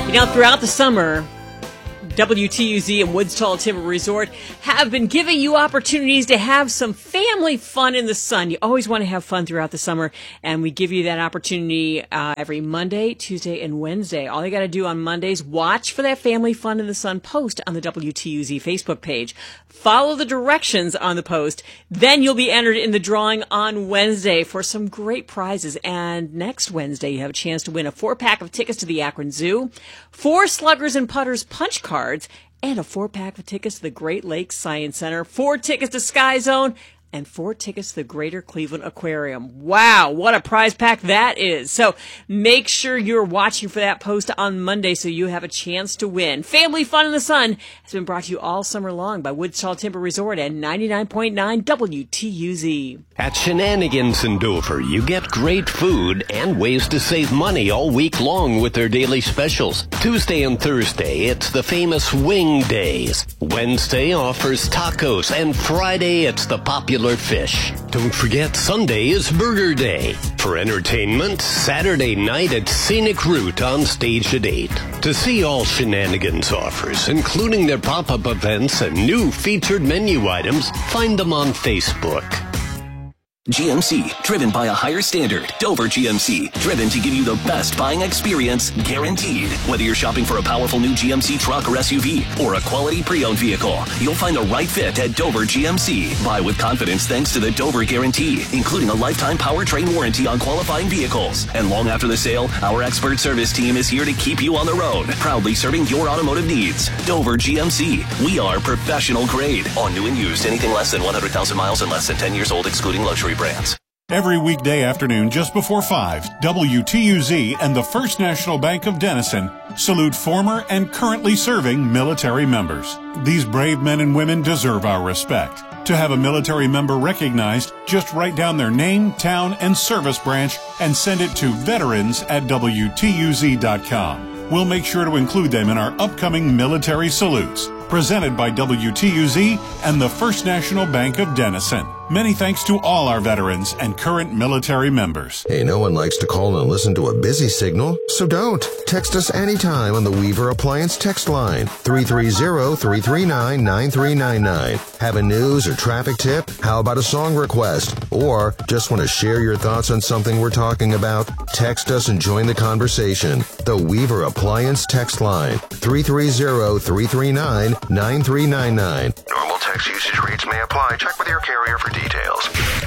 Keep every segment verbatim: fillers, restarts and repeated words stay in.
You know, throughout the summer, W T U Z and Woods Tall Timber Resort have been giving you opportunities to have some family fun in the sun. You always want to have fun throughout the summer, and we give you that opportunity uh, every Monday, Tuesday, and Wednesday. All you got to do on Mondays, watch for that Family Fun in the Sun post on the W T U Z Facebook page. Follow the directions on the post. Then you'll be entered in the drawing on Wednesday for some great prizes. And next Wednesday, you have a chance to win a four-pack of tickets to the Akron Zoo, four Sluggers and Putters punch cards, and a four-pack of tickets to the Great Lakes Science Center, four tickets to Sky Zone, and four tickets to the Greater Cleveland Aquarium. Wow, what a prize pack that is. So make sure you're watching for that post on Monday so you have a chance to win. Family Fun in the Sun has been brought to you all summer long by Woods Tall Timber Resort and ninety-nine point nine W T U Z. At Shenanigans in Dover, you get great food and ways to save money all week long with their daily specials. Tuesday and Thursday, it's the famous Wing Days. Wednesday offers tacos, and Friday, it's the popular fish. Don't forget, Sunday is Burger Day. For entertainment, Saturday night at Scenic Route on Stage at eight. To see all Shenanigans offers, including their pop-up events and new featured menu items, find them on Facebook. G M C, driven by a higher standard. Dover G M C, driven to give you the best buying experience, guaranteed. Whether you're shopping for a powerful new G M C truck or S U V, or a quality pre-owned vehicle, you'll find the right fit at Dover G M C. Buy with confidence thanks to the Dover Guarantee, including a lifetime powertrain warranty on qualifying vehicles. And long after the sale, our expert service team is here to keep you on the road, proudly serving your automotive needs. Dover G M C, we are professional grade. On new and used, anything less than one hundred thousand miles and less than ten years old, excluding luxury brands. Every weekday afternoon just before five, W T U Z and the First National Bank of Denison salute former and currently serving military members. These brave men and women deserve our respect. To have a military member recognized, just write down their name, town, and service branch and send it to veterans at W T U Z dot com. We'll make sure to include them in our upcoming military salutes. Presented by W T U Z and the First National Bank of Denison. Many thanks to all our veterans and current military members. Hey, no one likes to call and listen to a busy signal, so don't. Text us anytime on the Weaver Appliance text line, three three zero, three three nine, nine three nine nine. Have a news or traffic tip? How about a song request? Or just want to share your thoughts on something we're talking about? Text us and join the conversation. The Weaver Appliance text line, three three zero, three three nine, nine three nine nine. Normal text usage rates may apply. Check with your carrier for details.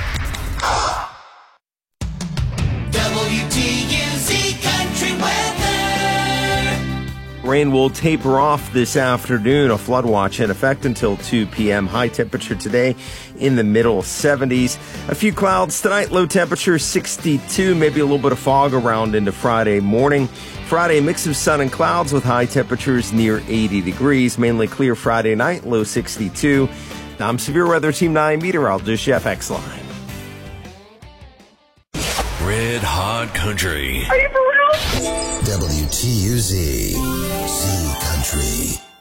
W T U Z Country Weather. Rain will taper off this afternoon. A flood watch in effect until two p.m. High temperature today in the middle seventies. A few clouds tonight. Low temperature sixty-two. Maybe a little bit of fog around into Friday morning. Friday, a mix of sun and clouds with high temperatures near eighty degrees. Mainly clear Friday night, low sixty-two. I'm Severe Weather Team nine meteorologist Jeff Exline. Red Hot Country. Are you for real? W T U Z, Z Country.